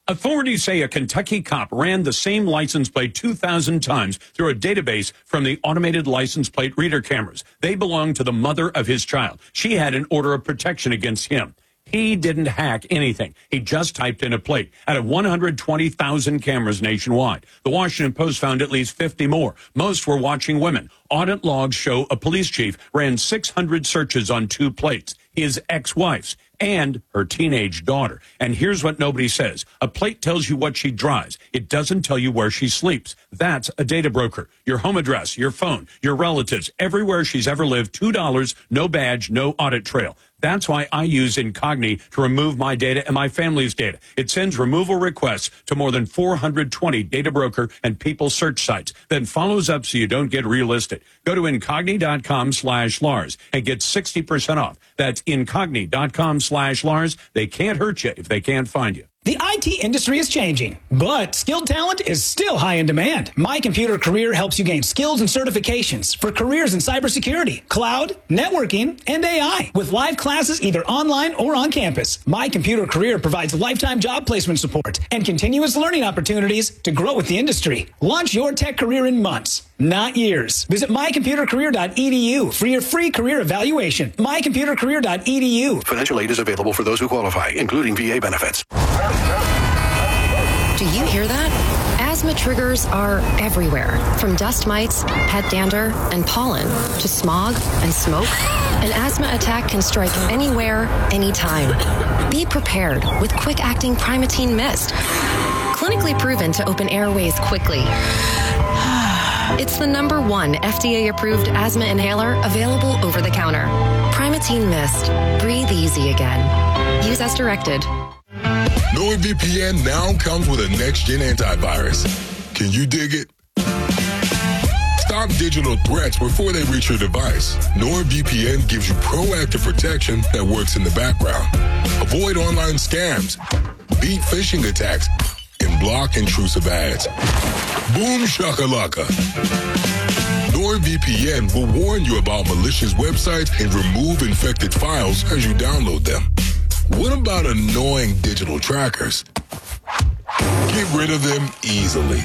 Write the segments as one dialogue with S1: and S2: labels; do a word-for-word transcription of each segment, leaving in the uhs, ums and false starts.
S1: Authorities say a Kentucky cop ran the same license plate two thousand times through a database from the automated license plate reader cameras. They belong to the mother of his child. She had an order of protection against him. He didn't hack anything. He just typed in a plate out of one hundred twenty thousand cameras nationwide. The Washington Post found at least fifty more. Most were watching women. Audit logs show a police chief ran six hundred searches on two plates, his ex-wife's and her teenage daughter. And here's what nobody says. A plate tells you what she drives. It doesn't tell you where she sleeps. That's a data broker. Your home address, your phone, your relatives, everywhere she's ever lived, two dollars, no badge, no audit trail. That's why I use Incogni to remove my data and my family's data. It sends removal requests to more than four hundred twenty data broker and people search sites, then follows up so you don't get relisted. Go to Incogni.com slash Lars and get sixty percent off. That's Incogni.com slash Lars. They can't hurt you if they can't find you.
S2: The I T industry is changing, but skilled talent is still high in demand. My Computer Career helps you gain skills and certifications for careers in cybersecurity, cloud, networking, and A I. With live classes either online or on campus, My Computer Career provides lifetime job placement support and continuous learning opportunities to grow with the industry. Launch your tech career in months, not years. Visit my computer career dot e d u for your free career evaluation. my computer career dot e d u.
S3: Financial aid is available for those who qualify, including V A benefits.
S4: Do you hear that? Asthma triggers are everywhere, from dust mites, pet dander, and pollen, to smog and smoke. An asthma attack can strike anywhere, anytime. Be prepared with quick-acting Primatene Mist. Clinically proven to open airways quickly. It's the number one F D A-approved asthma inhaler available over the counter. Primatene Mist. Breathe easy again. Use as directed.
S5: NordVPN now comes with a next-gen antivirus. Can you dig it? Stop digital threats before they reach your device. NordVPN gives you proactive protection that works in the background. Avoid online scams, beat phishing attacks, and block intrusive ads. Boom shakalaka. NordVPN will warn you about malicious websites and remove infected files as you download them. What about annoying digital trackers? Get rid of them easily.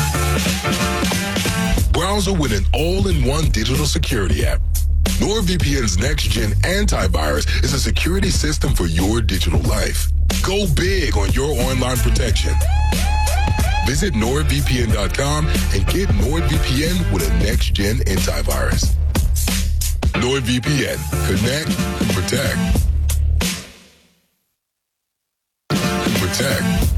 S5: Browser with an all-in-one digital security app. NordVPN's next-gen antivirus is a security system for your digital life. Go big on your online protection. Visit nord v p n dot com and get NordVPN with a next-gen antivirus. NordVPN. Connect and protect. Protect.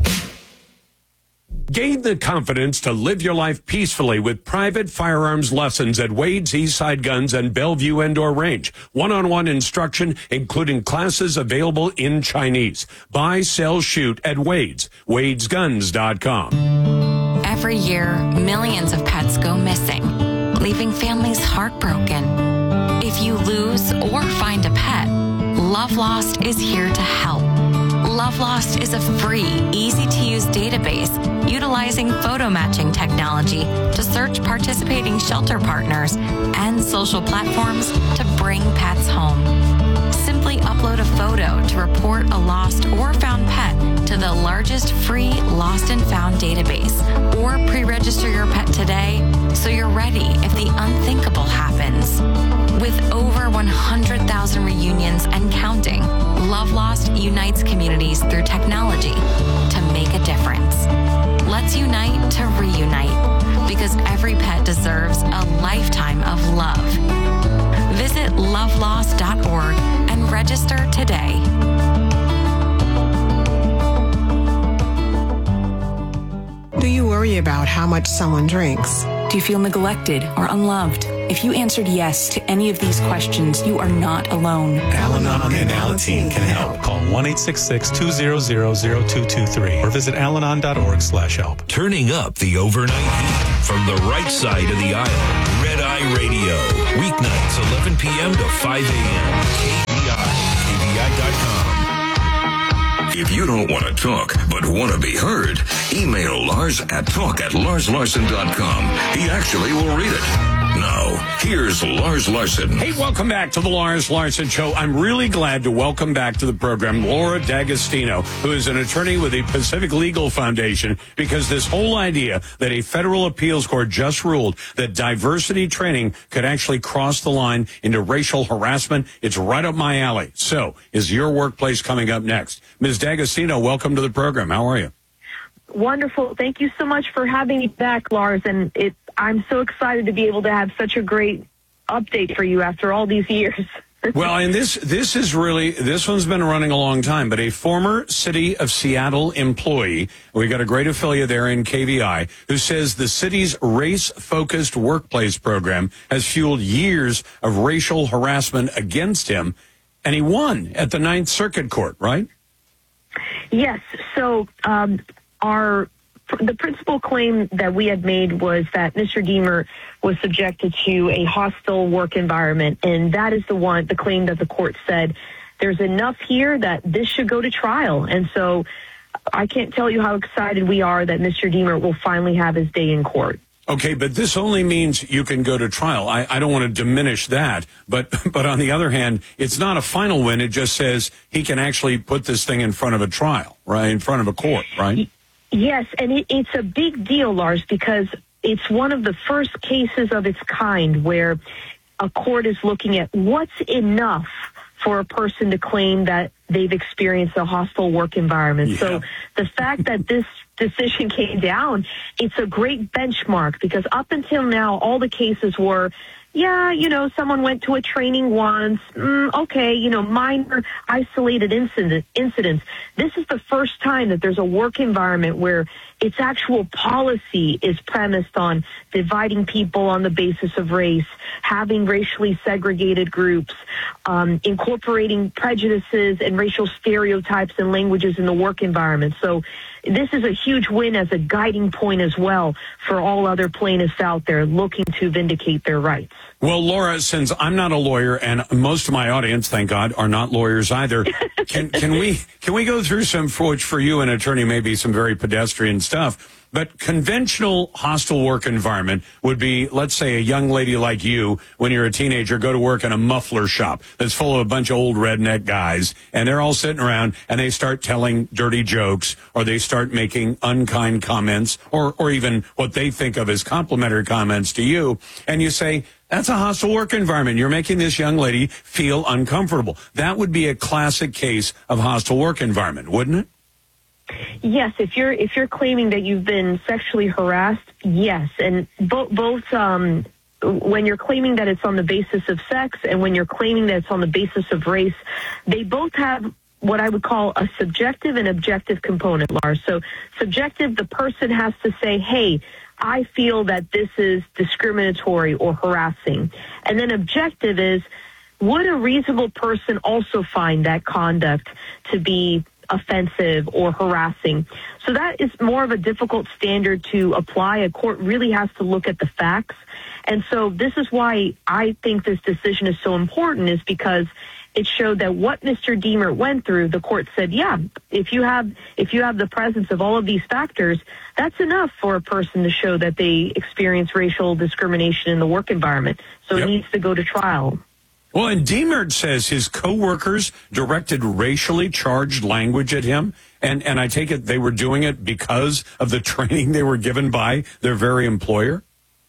S1: Gain the confidence to live your life peacefully with private firearms lessons at Wade's Eastside Guns and Bellevue Indoor Range. One-on-one instruction, including classes available in Chinese. Buy, sell, shoot at Wade's. Wades Guns dot com.
S6: Every year, millions of pets go missing, leaving families heartbroken. If you lose or find a pet, Love Lost is here to help. Love Lost is a free, easy-to-use database utilizing photo matching technology to search participating shelter partners and social platforms to bring pets home. Simply upload a photo to report a lost or found pet to the largest free lost and found database, or pre-register your pet today so you're ready if the unthinkable happens. With over one hundred thousand reunions and counting, Love Lost unites communities through technology to make a difference. Let's unite to reunite, because every pet deserves a lifetime of love. Visit love lost dot org and register today.
S7: Do you worry about how much someone drinks?
S8: Do you feel neglected or unloved? If you answered yes to any of these questions, you are not alone.
S9: Al-Anon and Alateen can help. Call one eight six six, two zero zero, zero two two three or visit al anon dot org slash help.
S10: Turning up the overnight heat from the right side of the aisle. Red Eye Radio. Weeknights, eleven p.m. to five a.m. K B I, K B I dot com. If you don't want to talk, but want to be heard, email Lars at talk at lars larson dot com. He actually will read it. Now, here's Lars Larson.
S1: Hey, welcome back to the Lars Larson Show. I'm really glad to welcome back to the program Laura D'Agostino, who is an attorney with the Pacific Legal Foundation, because this whole idea that a federal appeals court just ruled that diversity training could actually cross the line into racial harassment, it's right up my alley. So, is your workplace coming up next? Miz D'Agostino, welcome to the program. How are you?
S11: Wonderful. Thank you so much for having me back, Lars. And it, I'm so excited to be able to have such a great update for you after all these years.
S1: Well, and this this is really, this one's been running a long time, but a former City of Seattle employee, we got a great affiliate there in K V I, who says the city's race-focused workplace program has fueled years of racial harassment against him, and he won at the Ninth Circuit Court, right?
S11: Yes. So um, our the principal claim that we had made was that Mister Deemer was subjected to a hostile work environment, and that is the one, the claim that the court said there's enough here that this should go to trial. And so I can't tell you how excited we are that Mister Deemer will finally have his day in court.
S1: Okay, but this only means you can go to trial. I, I don't want to diminish that, but but on the other hand, it's not a final win. It just says he can actually put this thing in front of a trial, right, in front of a court, right?
S11: Yes, and it, it's a big deal, Lars, because it's one of the first cases of its kind where a court is looking at what's enough for a person to claim that they've experienced a hostile work environment. Yeah. So the fact that this decision came down, it's a great benchmark, because up until now, all the cases were, yeah, you know, someone went to a training once, mm, okay, you know, minor isolated incident, incidents. This is the first time that there's a work environment where its actual policy is premised on dividing people on the basis of race, having racially segregated groups, um, incorporating prejudices and racial stereotypes and languages in the work environment. So this is a huge win as a guiding point as well for all other plaintiffs out there looking to vindicate their rights.
S1: Well, Laura, since I'm not a lawyer and most of my audience, thank God, are not lawyers either, can can we can we go through some, for which for you, an attorney, may be some very pedestrian stuff, but conventional hostile work environment would be, let's say, a young lady like you, when you're a teenager, go to work in a muffler shop that's full of a bunch of old redneck guys, and they're all sitting around, and they start telling dirty jokes, or they start making unkind comments, or, or even what they think of as complimentary comments to you, and you say, that's a hostile work environment. You're making this young lady feel uncomfortable. That would be a classic case of hostile work environment, wouldn't it?
S11: Yes, if you're if you're claiming that you've been sexually harassed, yes, and bo- both um, when you're claiming that it's on the basis of sex and when you're claiming that it's on the basis of race, they both have what I would call a subjective and objective component, Lars. So subjective, the person has to say, hey, I feel that this is discriminatory or harassing. And then objective is, would a reasonable person also find that conduct to be offensive or harassing? So that is more of a difficult standard to apply. A court really has to look at the facts. And so this is why I think this decision is so important, is because it showed that what Mister Deemer went through, the court said, yeah, if you have if you have the presence of all of these factors, that's enough for a person to show that they experience racial discrimination in the work environment. So yep. It needs to go to trial.
S1: Well, and Deemer says his coworkers directed racially charged language at him, and, and I take it they were doing it because of the training they were given by their very employer?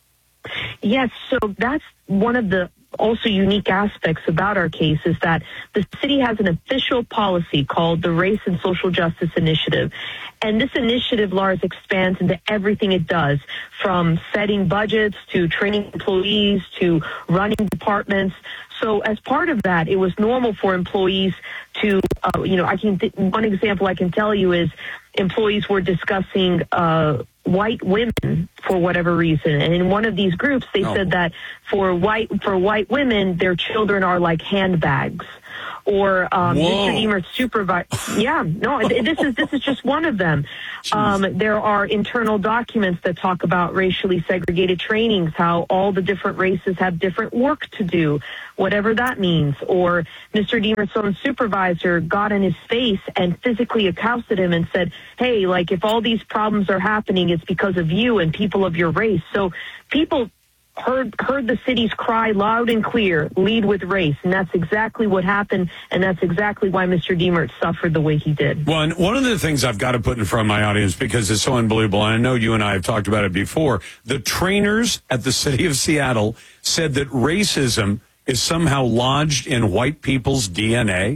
S11: Yes, so that's one of the also unique aspects about our case, is that the city has an official policy called the Race and Social Justice Initiative. And this initiative, Lars, expands into everything it does, from setting budgets to training employees to running departments. So as part of that, it was normal for employees to, uh, you know, I can th- one example I can tell you is employees were discussing uh, white women for whatever reason, and in one of these groups, they oh. said that for white for white women, their children are like handbags. Or um, Mister Deemer's supervisor. Yeah, no, this is this is just one of them. Um, there are internal documents that talk about racially segregated trainings, how all the different races have different work to do, whatever that means. Or Mister Deemer's own supervisor got in his face and physically accosted him and said, hey, like, if all these problems are happening, it's because of you and people of your race. So people heard heard the city's cry loud and clear, lead with race. And that's exactly what happened, and that's exactly why Mister Diemert suffered the way he did.
S1: One, one of the things I've got to put in front of my audience, because it's so unbelievable, and I know you and I have talked about it before, the trainers at the city of Seattle said that racism is somehow lodged in white people's D N A.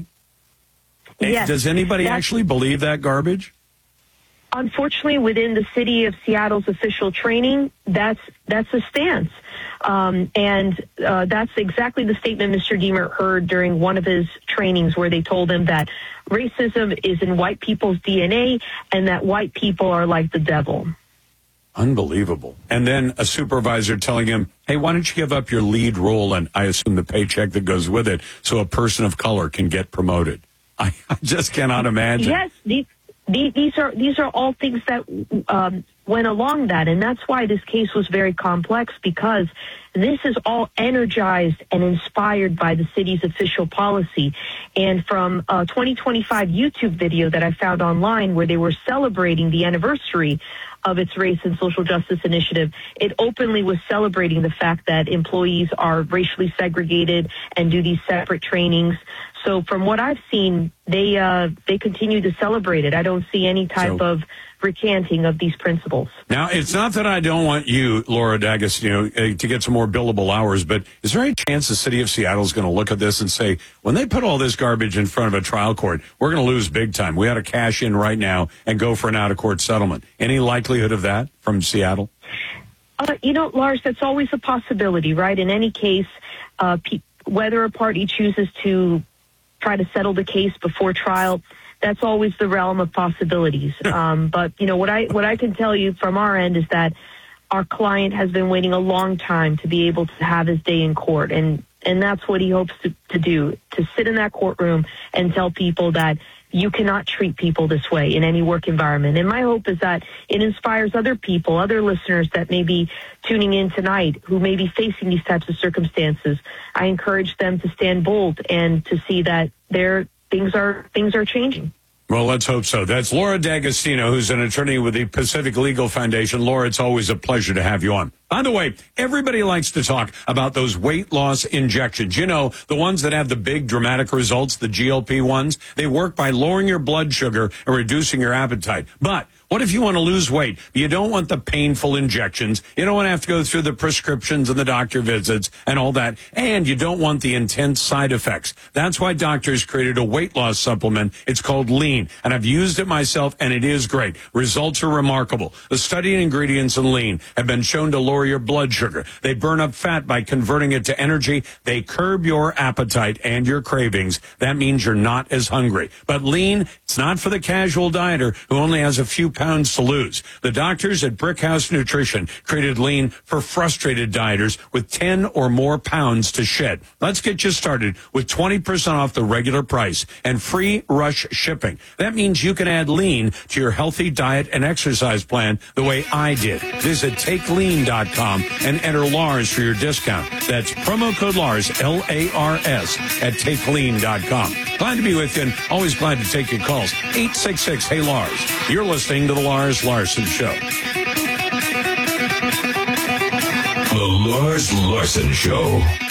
S11: Yes,
S1: Does anybody
S11: that's-
S1: actually believe that garbage?
S11: Unfortunately, within the city of Seattle's official training, that's that's a stance. Um, and uh, that's exactly the statement Mister Diemert heard during one of his trainings, where they told him that racism is in white people's D N A and that white people are like the devil.
S1: Unbelievable. And then a supervisor telling him, hey, why don't you give up your lead role and I assume the paycheck that goes with it so a person of color can get promoted. I, I just cannot imagine.
S11: Yes, these, these are these are all things that um, went along that, and that's why this case was very complex, because this is all energized and inspired by the city's official policy. And from a twenty twenty-five YouTube video that I found online where they were celebrating the anniversary of its race and social justice initiative, it openly was celebrating the fact that employees are racially segregated and do these separate trainings. So from what I've seen, they uh, they continue to celebrate it. I don't see any type
S1: So-
S11: of recanting of these principles.
S1: Now, it's not that I don't want you, Laura D'Agostino, uh, to get some more billable hours, but is there any chance the city of Seattle is going to look at this and say, when they put all this garbage in front of a trial court, we're going to lose big time. We ought to cash in right now and go for an out-of-court settlement. Any likelihood of that from Seattle?
S11: Uh, you know, Lars, that's always a possibility, right? In any case, uh, pe- whether a party chooses to try to settle the case before trial, that's always the realm of possibilities. Um, but, you know, what I what I can tell you from our end is that our client has been waiting a long time to be able to have his day in court. And, and that's what he hopes to, to do, to sit in that courtroom and tell people that you cannot treat people this way in any work environment. And my hope is that it inspires other people, other listeners that may be tuning in tonight who may be facing these types of circumstances. I encourage them to stand bold and to see that their things are things are changing.
S1: Well, let's hope so. That's Laura D'Agostino, who's an attorney with the Pacific Legal Foundation. Laura, it's always a pleasure to have you on. By the way, everybody likes to talk about those weight loss injections. You know, the ones that have the big dramatic results, the G L P ones. They work by lowering your blood sugar and reducing your appetite. But what if you want to lose weight? You don't want the painful injections. You don't want to have to go through the prescriptions and the doctor visits and all that. And you don't want the intense side effects. That's why doctors created a weight loss supplement. It's called Lean. And I've used it myself, and it is great. Results are remarkable. The studied ingredients in Lean have been shown to lower your blood sugar. They burn up fat by converting it to energy. They curb your appetite and your cravings. That means you're not as hungry. But Lean, it's not for the casual dieter who only has a few pounds to lose. The doctors at Brickhouse Nutrition created Lean for frustrated dieters with ten or more pounds to shed. Let's get you started with twenty percent off the regular price and free rush shipping. That means you can add Lean to your healthy diet and exercise plan the way I did. Visit take lean dot com and enter Lars for your discount. That's promo code Lars, L A R S, at take lean dot com. Glad to be with you and always glad to take your calls. eight six six, hey Lars. You're listening to The Lars Larson Show.
S10: The Lars Larson Show.